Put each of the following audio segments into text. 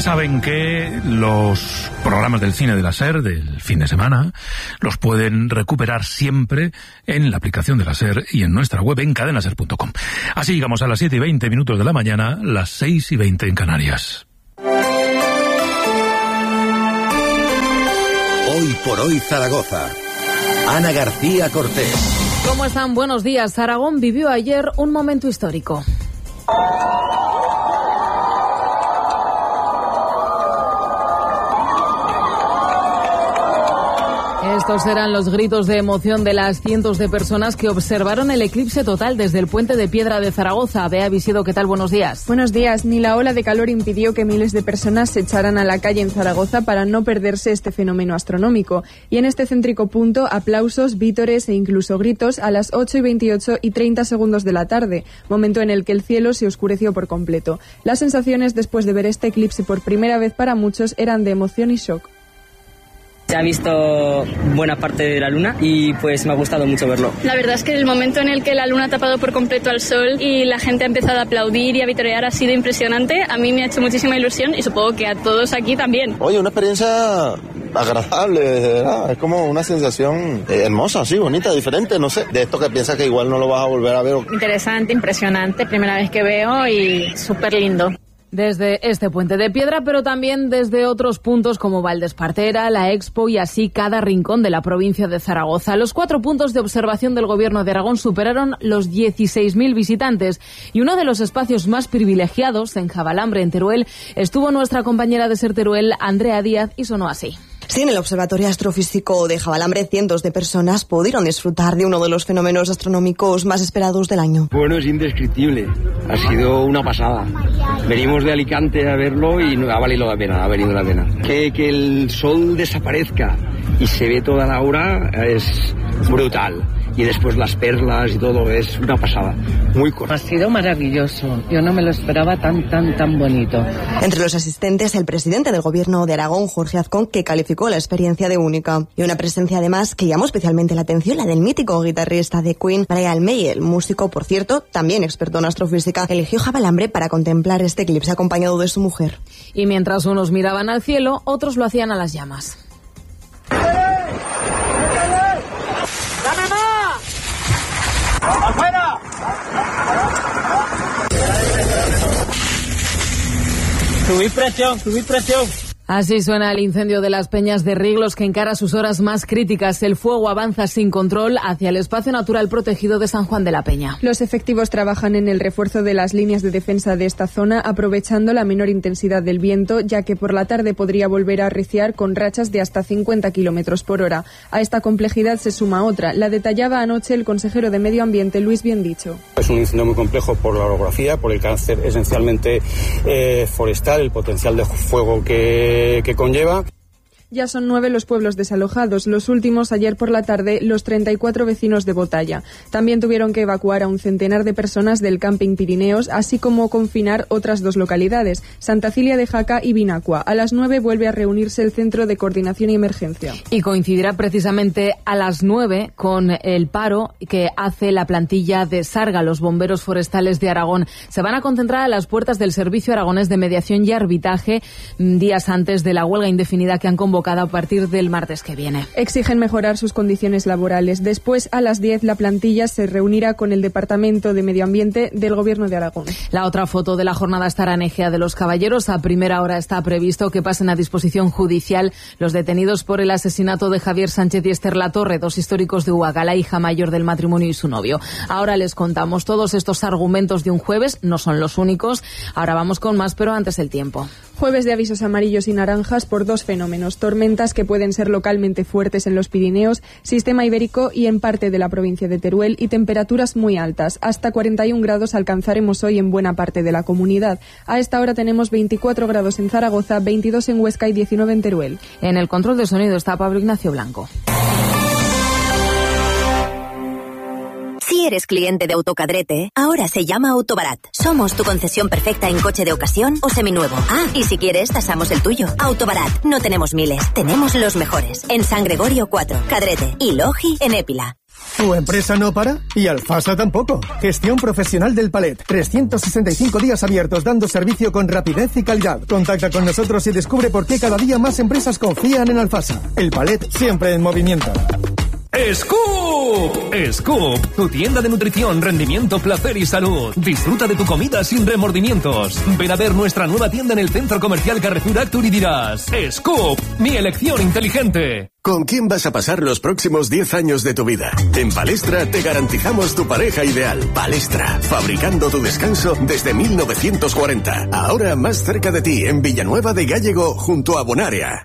Ya saben que los programas del cine de la SER del fin de semana los pueden recuperar siempre en la aplicación de la SER y en nuestra web en cadenaser.com. Así llegamos a las 7:20 de la mañana, las 6:20 en Canarias. Hoy por hoy Zaragoza. Ana García Cortés. ¿Cómo están? Buenos días. Aragón vivió ayer un momento histórico. Estos eran los gritos de emoción de las cientos de personas que observaron el eclipse total desde el Puente de Piedra de Zaragoza. Bea Visido, ¿qué tal? Buenos días. Buenos días. Ni la ola de calor impidió que miles de personas se echaran a la calle en Zaragoza para no perderse este fenómeno astronómico. Y en este céntrico punto, aplausos, vítores e incluso gritos a las 8:28 y 30 segundos de la tarde, momento en el que el cielo se oscureció por completo. Las sensaciones después de ver este eclipse por primera vez para muchos eran de emoción y shock. Se ha visto buena parte de la luna y pues me ha gustado mucho verlo. La verdad es que el momento en el que la luna ha tapado por completo al sol y la gente ha empezado a aplaudir y a vitorear ha sido impresionante. A mí me ha hecho muchísima ilusión y supongo que a todos aquí también. Oye, una experiencia agradable, de verdad. Es como una sensación hermosa, sí, bonita, diferente, no sé. De esto que piensas que igual no lo vas a volver a ver. Interesante, impresionante, primera vez que veo y súper lindo. Desde este Puente de Piedra, pero también desde otros puntos como Valdespartera, la Expo y así cada rincón de la provincia de Zaragoza. Los 4 puntos de observación del Gobierno de Aragón superaron los 16.000 visitantes y uno de los espacios más privilegiados, en Javalambre, en Teruel, estuvo nuestra compañera de SER Teruel, Andrea Díaz, y sonó así. Sí, en el Observatorio Astrofísico de Javalambre, cientos de personas pudieron disfrutar de uno de los fenómenos astronómicos más esperados del año. Bueno, es indescriptible. Ha sido una pasada. Venimos de Alicante a verlo y ha valido la pena, ha valido la pena. Que el sol desaparezca y se ve toda la aura es brutal. Y después las perlas y todo, es una pasada. Muy corto. Ha sido maravilloso. Yo no me lo esperaba tan bonito. Entre los asistentes, el presidente del Gobierno de Aragón, Jorge Azcón, que calificó la experiencia de única. Y una presencia además que llamó especialmente la atención, la del mítico guitarrista de Queen, Brian May. El músico, por cierto, también experto en astrofísica, eligió Javalambre para contemplar este eclipse acompañado de su mujer. Y mientras unos miraban al cielo, otros lo hacían a las llamas. ¡Afuera! Subid presión. Así suena el incendio de las Peñas de Riglos, que encara sus horas más críticas. El fuego avanza sin control hacia el espacio natural protegido de San Juan de la Peña. Los efectivos trabajan en el refuerzo de las líneas de defensa de esta zona, aprovechando la menor intensidad del viento, ya que por la tarde podría volver a arreciar con rachas de hasta 50 kilómetros por hora. A esta complejidad se suma otra. La detallaba anoche el consejero de Medio Ambiente, Luis Biendicho. Es un incendio muy complejo por la orografía, por el carácter esencialmente forestal, el potencial de fuego que conlleva. Ya son 9 los pueblos desalojados, los últimos ayer por la tarde los 34 vecinos de Botalla. También tuvieron que evacuar a un centenar de personas del camping Pirineos, así como confinar otras 2 localidades, Santa Cilia de Jaca y Vinacua. A las 9 vuelve a reunirse el Centro de Coordinación y Emergencia. Y coincidirá precisamente a las 9 con el paro que hace la plantilla de Sarga, los bomberos forestales de Aragón. Se van a concentrar a las puertas del Servicio Aragonés de Mediación y Arbitraje días antes de la huelga indefinida que han convocado a partir del martes que viene. Exigen mejorar sus condiciones laborales. Después, a las 10, la plantilla se reunirá con el Departamento de Medio Ambiente del Gobierno de Aragón. La otra foto de la jornada estará en Ejea de los Caballeros. A primera hora está previsto que pasen a disposición judicial los detenidos por el asesinato de Javier Sánchez y Esther Latorre, 2 históricos de Uaga, la hija mayor del matrimonio y su novio. Ahora les contamos todos estos argumentos de un jueves, no son los únicos. Ahora vamos con más, pero antes el tiempo. Jueves de avisos amarillos y naranjas por 2 fenómenos. Tormentas que pueden ser localmente fuertes en los Pirineos, sistema ibérico y en parte de la provincia de Teruel, y temperaturas muy altas. Hasta 41 grados alcanzaremos hoy en buena parte de la comunidad. A esta hora tenemos 24 grados en Zaragoza, 22 en Huesca y 19 en Teruel. En el control de sonido está Pablo Ignacio Blanco. Si eres cliente de Autocadrete, ahora se llama Autobarat. Somos tu concesión perfecta en coche de ocasión o seminuevo. Ah, y si quieres, tasamos el tuyo. Autobarat. No tenemos miles, tenemos los mejores. En San Gregorio 4, Cadrete y Logi en Épila. ¿Tu empresa no para? Y Alfasa tampoco. Gestión profesional del palet. 365 días abiertos dando servicio con rapidez y calidad. Contacta con nosotros y descubre por qué cada día más empresas confían en Alfasa. El palet siempre en movimiento. ¡Scoop! ¡Scoop! Tu tienda de nutrición, rendimiento, placer y salud. Disfruta de tu comida sin remordimientos. Ven a ver nuestra nueva tienda en el Centro Comercial Carrefour Actur y dirás: ¡Scoop! Mi elección inteligente. ¿Con quién vas a pasar los próximos 10 años de tu vida? En Palestra te garantizamos tu pareja ideal. Palestra, fabricando tu descanso desde 1940. Ahora más cerca de ti, en Villanueva de Gállego, junto a Bonaria.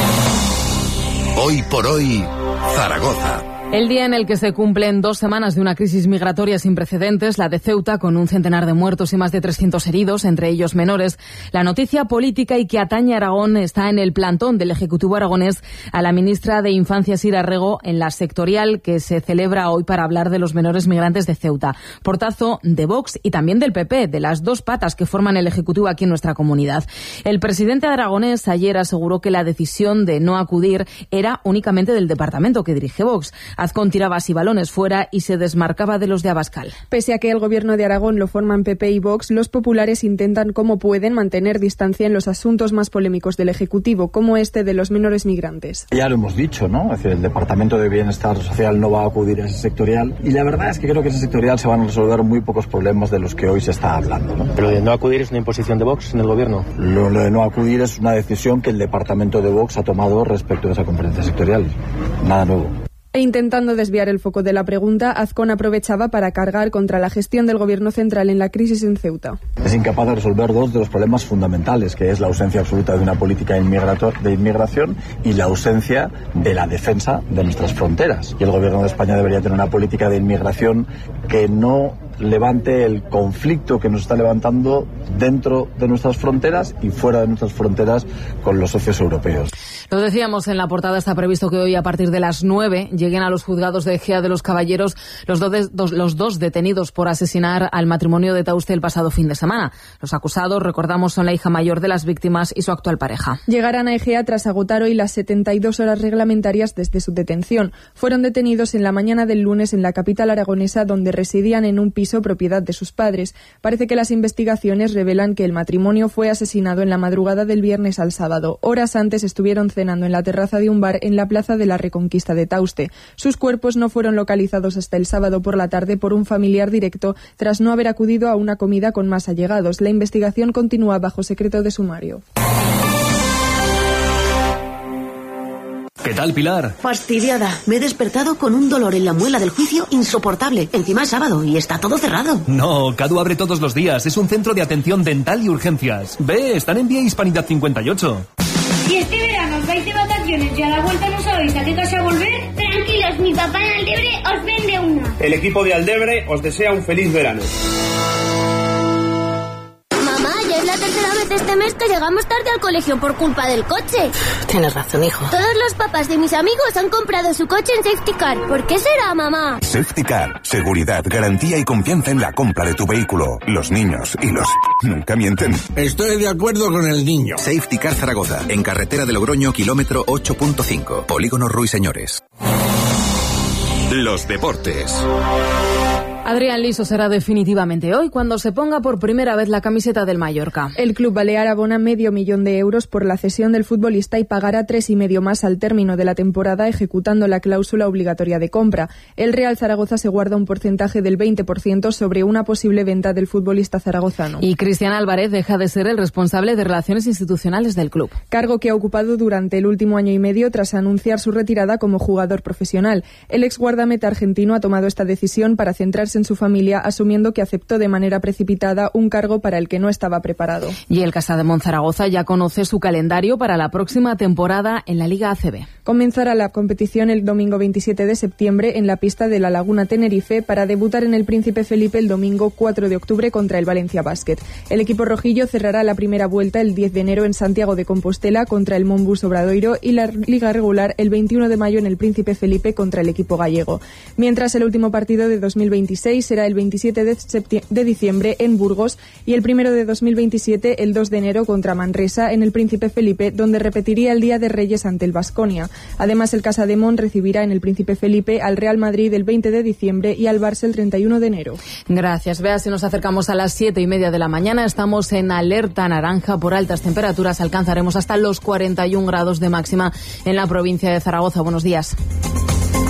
Hoy por hoy, Zaragoza. El día en el que se cumplen 2 semanas de una crisis migratoria sin precedentes, la de Ceuta, con un centenar de muertos y más de 300 heridos, entre ellos menores. La noticia política y que atañe a Aragón está en el plantón del Ejecutivo aragonés a la ministra de Infancia, Sira Rego, en la sectorial que se celebra hoy para hablar de los menores migrantes de Ceuta. Portazo de Vox y también del PP, de las dos patas que forman el Ejecutivo aquí en nuestra comunidad. El presidente aragonés ayer aseguró que la decisión de no acudir era únicamente del departamento que dirige Vox. Azcón tiraba así balones fuera y se desmarcaba de los de Abascal. Pese a que el gobierno de Aragón lo forman PP y Vox, los populares intentan como pueden mantener distancia en los asuntos más polémicos del Ejecutivo, como este de los menores migrantes. Ya lo hemos dicho, ¿no? Es decir, el Departamento de Bienestar Social no va a acudir a ese sectorial y la verdad es que creo que ese sectorial se van a resolver muy pocos problemas de los que hoy se está hablando, ¿no? ¿Pero lo de no acudir es una imposición de Vox en el gobierno? Lo de no acudir es una decisión que el Departamento de Vox ha tomado respecto a esa conferencia sectorial. Nada nuevo. E intentando desviar el foco de la pregunta, Azcón aprovechaba para cargar contra la gestión del gobierno central en la crisis en Ceuta. Es incapaz de resolver 2 de los problemas fundamentales, que es la ausencia absoluta de una política de inmigración y la ausencia de la defensa de nuestras fronteras. Y el gobierno de España debería tener una política de inmigración que no levante el conflicto que nos está levantando dentro de nuestras fronteras y fuera de nuestras fronteras con los socios europeos. Lo decíamos en la portada, está previsto que hoy a partir de las 9 lleguen a los juzgados de Ejea de los Caballeros los dos detenidos por asesinar al matrimonio de Tauste el pasado fin de semana. Los acusados, recordamos, son la hija mayor de las víctimas y su actual pareja. Llegarán a Ejea tras agotar hoy las 72 horas reglamentarias desde su detención. Fueron detenidos en la mañana del lunes en la capital aragonesa, donde residían en un piso propiedad de sus padres. Parece que las investigaciones revelan que el matrimonio fue asesinado en la madrugada del viernes al sábado. Horas antes estuvieron cenando en la terraza de un bar en la plaza de la Reconquista de Tauste. Sus cuerpos no fueron localizados hasta el sábado por la tarde por un familiar directo tras no haber acudido a una comida con más allegados. La investigación continúa bajo secreto de sumario. ¿Qué tal, Pilar? Fastidiada. Me he despertado con un dolor en la muela del juicio insoportable. Encima es sábado y está todo cerrado. No, Cadu abre todos los días. Es un centro de atención dental y urgencias. Ve, están en Vía Hispanidad 58. ¿Y este verano os vais de vacaciones y a la vuelta no sabéis a qué casa volver? Tranquilos, mi papá en Aldebre os vende una. El equipo de Aldebre os desea un feliz verano. Mamá, ya es la tercera vez este mes que llegamos tarde al colegio por culpa del coche. Tienes razón, hijo. Todos los papás de mis amigos han comprado su coche en Safety Car. ¿Por qué será, mamá? Safety Car. Seguridad, garantía y confianza en la compra de tu vehículo. Los niños y los... nunca mienten. Estoy de acuerdo con el niño. Safety Car Zaragoza, en carretera de Logroño, kilómetro 8.5. Polígono Ruiseñores. Los deportes. Adrián Liso será definitivamente hoy cuando se ponga por primera vez la camiseta del Mallorca. El club balear abona $500,000 por la cesión del futbolista y pagará 3,5 más al término de la temporada, ejecutando la cláusula obligatoria de compra. El Real Zaragoza se guarda un porcentaje del 20% sobre una posible venta del futbolista zaragozano. Y Cristian Álvarez deja de ser el responsable de relaciones institucionales del club. Cargo que ha ocupado durante el último año y medio tras anunciar su retirada como jugador profesional. El ex guardameta argentino ha tomado esta decisión para centrarse en su familia, asumiendo que aceptó de manera precipitada un cargo para el que no estaba preparado. Y el Casademont Zaragoza ya conoce su calendario para la próxima temporada en la Liga ACB. Comenzará la competición el domingo 27 de septiembre en la pista de la Laguna Tenerife para debutar en el Príncipe Felipe el domingo 4 de octubre contra el Valencia Basket. El equipo rojillo cerrará la primera vuelta el 10 de enero en Santiago de Compostela contra el Monbus Obradoiro y la Liga regular el 21 de mayo en el Príncipe Felipe contra el equipo gallego. Mientras el último partido de 2026 2026 será el 27 de diciembre en Burgos y el 1 de 2027 el 2 de enero contra Manresa en el Príncipe Felipe, donde repetiría el Día de Reyes ante el Baskonia. Además, el Casademont recibirá en el Príncipe Felipe al Real Madrid el 20 de diciembre y al Barça el 31 de enero. Gracias, Bea. Si nos acercamos a las 7:30 de la mañana, estamos en alerta naranja por altas temperaturas. Alcanzaremos hasta los 41 grados de máxima en la provincia de Zaragoza. Buenos días.